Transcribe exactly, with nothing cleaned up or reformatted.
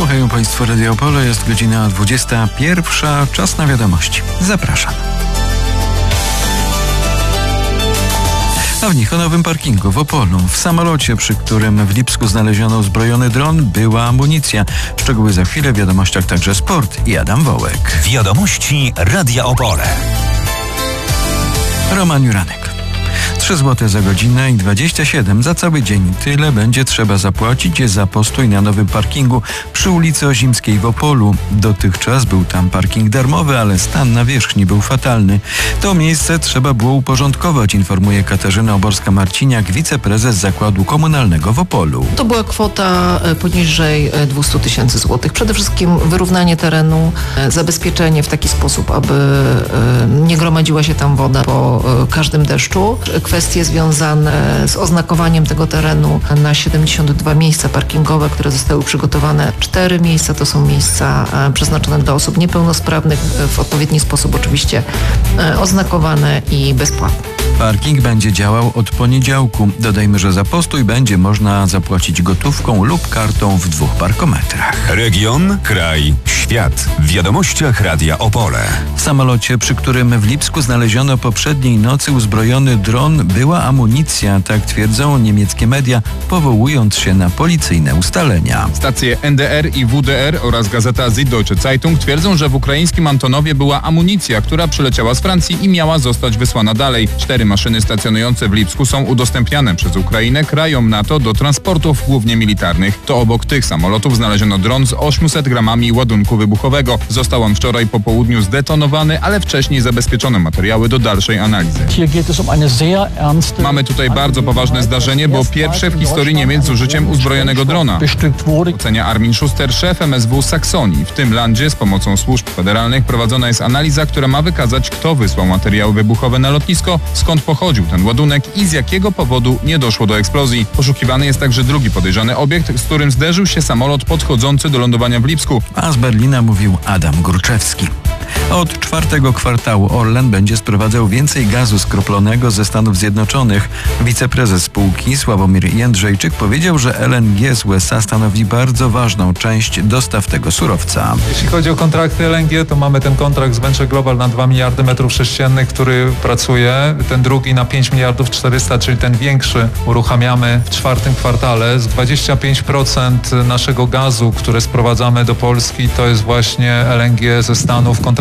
Słuchają Państwo Radio Opole, jest godzina dwudziesta pierwsza, czas na wiadomości. Zapraszam. A w nich o nowym parkingu w Opolu. W samolocie, przy którym w Lipsku znaleziono uzbrojony dron, była amunicja. Szczegóły za chwilę, w wiadomościach także sport i Adam Wołek. Wiadomości Radia Opole. Roman Juranek. trzy złote za godzinę i dwadzieścia siedem za cały dzień. Tyle będzie trzeba zapłacić za postój na nowym parkingu przy ulicy Ozimskiej w Opolu. Dotychczas był tam parking darmowy, ale stan nawierzchni był fatalny. To miejsce trzeba było uporządkować, informuje Katarzyna Oborska-Marciniak, wiceprezes Zakładu Komunalnego w Opolu. To była kwota poniżej dwieście tysięcy złotych. Przede wszystkim wyrównanie terenu, zabezpieczenie w taki sposób, aby nie gromadziła się tam woda po każdym deszczu. Kwestie związane z oznakowaniem tego terenu na siedemdziesiąt dwa miejsca parkingowe, które zostały przygotowane. Cztery miejsca to są miejsca przeznaczone dla osób niepełnosprawnych, w odpowiedni sposób oczywiście oznakowane i bezpłatne. Parking będzie działał od poniedziałku. Dodajmy, że za postój będzie można zapłacić gotówką lub kartą w dwóch parkometrach. Region, kraj, świat. W wiadomościach Radia Opole. W samolocie, przy którym w Lipsku znaleziono poprzedniej nocy uzbrojony dron, była amunicja, tak twierdzą niemieckie media, powołując się na policyjne ustalenia. Stacje N D R i W D R oraz gazeta Süddeutsche Zeitung twierdzą, że w ukraińskim Antonowie była amunicja, która przyleciała z Francji i miała zostać wysłana dalej. Cztery maszyny stacjonujące w Lipsku są udostępniane przez Ukrainę krajom NATO do transportów głównie militarnych. To obok tych samolotów znaleziono dron z osiemset gramami ładunku wybuchowego. Został on wczoraj po południu zdetonowany, ale wcześniej zabezpieczono materiały do dalszej analizy. Mamy tutaj bardzo poważne zdarzenie, bo pierwsze w historii Niemiec z użyciem uzbrojonego drona. Ocenia Armin Schuster, szef M S W Saksonii. W tym landzie z pomocą służb federalnych prowadzona jest analiza, która ma wykazać, kto wysłał materiały wybuchowe na lotnisko, skąd pochodził ten ładunek i z jakiego powodu nie doszło do eksplozji. Poszukiwany jest także drugi podejrzany obiekt, z którym zderzył się samolot podchodzący do lądowania w Lipsku. A z Berlina mówił Adam Gruczewski. Od czwartego kwartału Orlen będzie sprowadzał więcej gazu skroplonego ze Stanów Zjednoczonych. Wiceprezes spółki Sławomir Jędrzejczyk powiedział, że L N G z U S A stanowi bardzo ważną część dostaw tego surowca. Jeśli chodzi o kontrakty L N G, to mamy ten kontrakt z Venture Global na dwa miliardy metrów sześciennych, który pracuje. Ten drugi na pięć miliardów czterysta, czyli ten większy, uruchamiamy w czwartym kwartale. Z dwadzieścia pięć procent naszego gazu, które sprowadzamy do Polski, to jest właśnie L N G ze Stanów.